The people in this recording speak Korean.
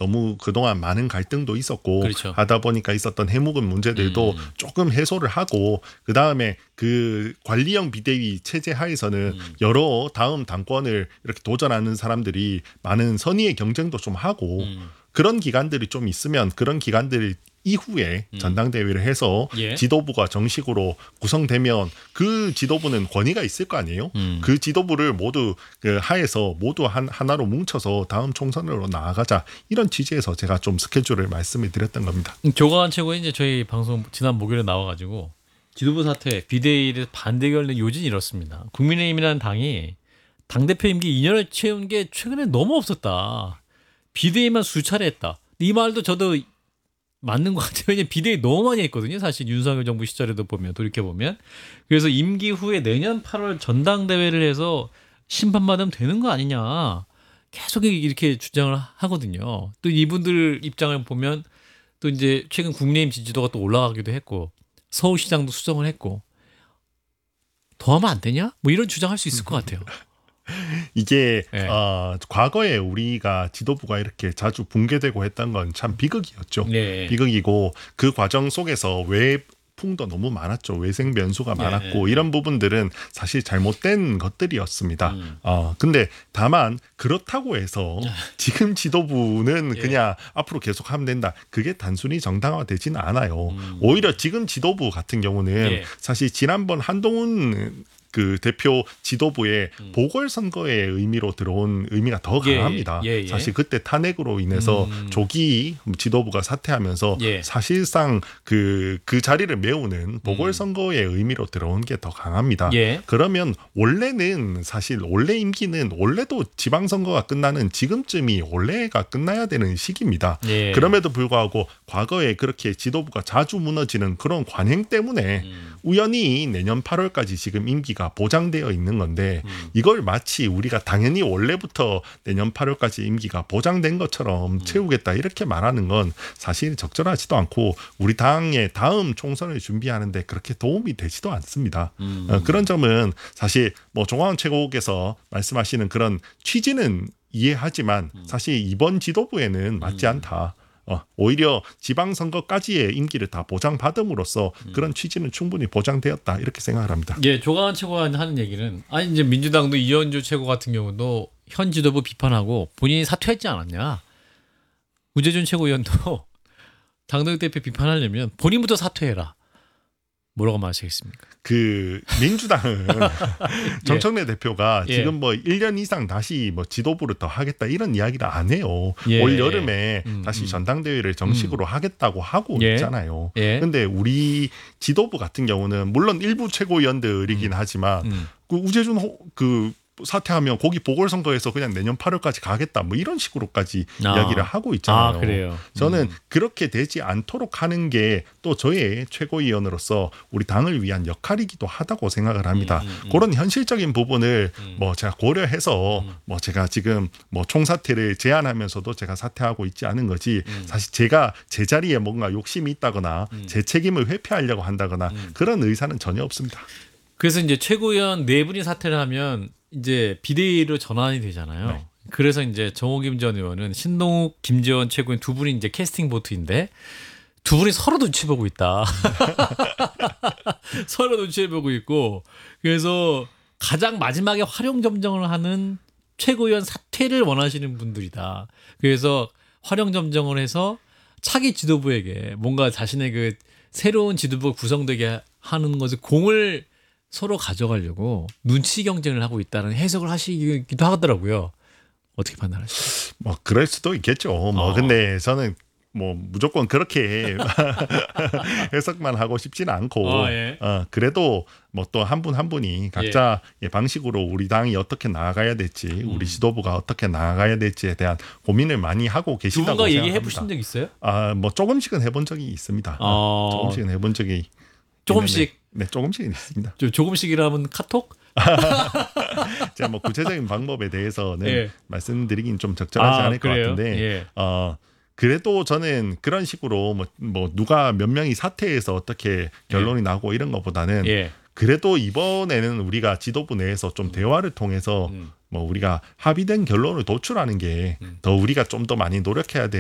너무 그동안 많은 갈등도 있었고 그렇죠. 하다 보니까 있었던 해묵은 문제들도 조금 해소를 하고 그다음에 그 관리형 비대위 체제 하에서는 여러 다음 당권을 이렇게 도전하는 사람들이 많은 선의의 경쟁도 좀 하고 그런 기간들이 좀 있으면 그런 기간들 이후에 전당대회를 해서 예. 지도부가 정식으로 구성되면 그 지도부는 권위가 있을 거 아니에요. 그 지도부를 모두 그 하에서 모두 하나로 뭉쳐서 다음 총선으로 나아가자 이런 취지에서 제가 좀 스케줄을 말씀을 드렸던 겁니다. 조광한 최고위 이제 저희 방송 지난 목요일에 나와가지고 지도부 사퇴 비대위를 반대 결론 요진이 이렇습니다. 국민의힘이라는 당이 당대표 임기 2년을 채운 게 최근에 너무 없었다. 비대위만 수차례 했다. 이 말도 저도 맞는 것 같아요. 왜냐면 비대위 너무 많이 했거든요. 사실 윤석열 정부 시절에도 보면 돌이켜보면. 그래서 임기 후에 내년 8월 전당대회를 해서 심판받으면 되는 거 아니냐. 계속 이렇게 주장을 하거든요. 또 이분들 입장을 보면 또 이제 최근 국민의힘 지지도가 또 올라가기도 했고 서울시장도 수정을 했고 더 하면 안 되냐? 뭐 이런 주장할 수 있을 것 같아요. 이게 네. 과거에 우리가 지도부가 이렇게 자주 붕괴되고 했던 건 참 비극이었죠. 네. 비극이고 그 과정 속에서 외풍도 너무 많았죠. 외생 변수가 많았고 네. 이런 부분들은 사실 잘못된 것들이었습니다. 근데 다만 그렇다고 해서 지금 지도부는 그냥 앞으로 계속 하면 된다. 그게 단순히 정당화되지는 않아요. 오히려 지금 지도부 같은 경우는 사실 지난번 한동훈 그 대표 지도부의 보궐선거의 의미로 들어온 의미가 더 강합니다. 사실 그때 탄핵으로 인해서 조기 지도부가 사퇴하면서 사실상 그 자리를 메우는 보궐선거의 의미로 들어온 게 더 강합니다. 그러면 원래는 사실 원래 임기는 원래도 지방선거가 끝나는 지금쯤이 원래가 끝나야 되는 시기입니다. 그럼에도 불구하고 과거에 그렇게 지도부가 자주 무너지는 그런 관행 때문에 우연히 내년 8월까지 지금 임기가 보장되어 있는 건데 이걸 마치 우리가 당연히 원래부터 내년 8월까지 임기가 보장된 것처럼 채우겠다 이렇게 말하는 건 사실 적절하지도 않고 우리 당의 다음 총선을 준비하는데 그렇게 도움이 되지도 않습니다. 그런 점은 사실 뭐 조광훈 최고께서 말씀하시는 그런 취지는 이해하지만 사실 이번 지도부에는 맞지 않다. 오히려 지방선거까지의 임기를 다 보장받음으로써 그런 취지는 충분히 보장되었다 이렇게 생각을 합니다. 조광한 최고가 하는 얘기는 아니 이제 민주당도 이현주 최고 같은 경우도 현 지도부 비판하고 본인이 사퇴했지 않았냐. 우재준 최고위원도 당대표 비판하려면 본인부터 사퇴해라. 뭐라고 말하시겠습니까? 그 민주당은 정청래 대표가 지금 뭐 1년 이상 다시 뭐 지도부를 더 하겠다 이런 이야기를 안 해요. 올 여름에 다시 전당대회를 정식으로 하겠다고 하고 있잖아요. 근데 우리 지도부 같은 경우는 물론 일부 최고위원들이긴 하지만 그 우재준 그 사퇴하면 거기 보궐선거에서 그냥 내년 8월까지 가겠다 뭐 이런 식으로까지 이야기를 하고 있잖아요. 그래요. 저는 그렇게 되지 않도록 하는 게 또 저의 최고위원으로서 우리 당을 위한 역할이기도 하다고 생각을 합니다. 그런 현실적인 부분을 뭐 제가 고려해서 뭐 제가 지금 뭐 총사퇴를 제안하면서도 제가 사퇴하고 있지 않은 거지 사실 제가 제 자리에 뭔가 욕심이 있다거나 제 책임을 회피하려고 한다거나 그런 의사는 전혀 없습니다. 그래서 이제 최고위원 네 분이 사퇴를 하면 이제 비대위로 전환이 되잖아요. 그래서 이제 정호김 전 의원은 신동욱, 김재원 최고위원 두 분이 이제 캐스팅 보트인데 두 분이 서로 눈치 보고 있다. 서로 눈치 보고 있고 그래서 가장 마지막에 활용점정을 하는 최고위원 사퇴를 원하시는 분들이다. 그래서 활용점정을 해서 차기 지도부에게 뭔가 자신의 그 새로운 지도부가 구성되게 하는 것을 공을 서로 가져가려고 눈치 경쟁을 하고 있다는 해석을 하시기도 하더라고요. 어떻게 판단하시죠? 뭐 그럴 수도 있겠죠. 뭐 근데 저는 뭐 무조건 그렇게 해석만 하고 싶지는 않고 그래도 뭐 또 한 분 한 분이 각자 방식으로 우리 당이 어떻게 나아가야 될지 우리 지도부가 어떻게 나아가야 될지에 대한 고민을 많이 하고 계신다고 누군가 생각합니다. 얘기해 보신 적 있어요? 뭐 조금씩은 해본 적이 있습니다. 조금씩은 해본 적이 조금씩 네, 조금씩은 있습니다. 조금씩이라면 카톡? 제가 뭐 구체적인 방법에 대해서는 말씀드리긴 좀 적절하지 않을 것 같은데 그래도 저는 그런 식으로 뭐 누가 몇 명이 사퇴해서 어떻게 결론이 나고 이런 것보다는 그래도 이번에는 우리가 지도부 내에서 좀 대화를 통해서 뭐 우리가 합의된 결론을 도출하는 게 더 우리가 좀 더 많이 노력해야 돼.